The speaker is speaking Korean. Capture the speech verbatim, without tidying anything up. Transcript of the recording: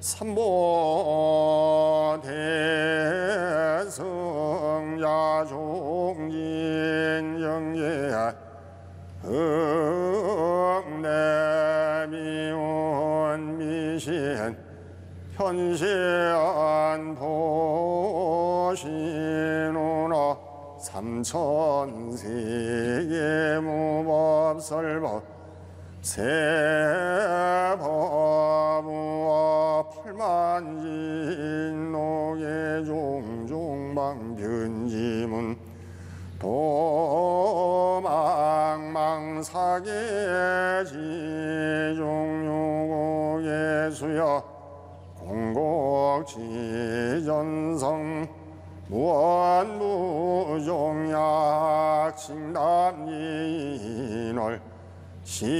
삼보 대승야 종진 영예 흑내미운 미신 현시안 보시누나 삼천세계 무법설법 세법무와 팔만진노계 종종방변지문 도망망사계 지종유고예수여 공곡지전성 무언무종약 칭담인월